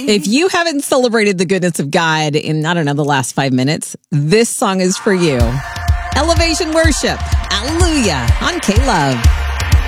If you haven't celebrated the goodness of God in, I don't know, the last 5 minutes, this song is for you. Elevation Worship. Hallelujah on K-Love.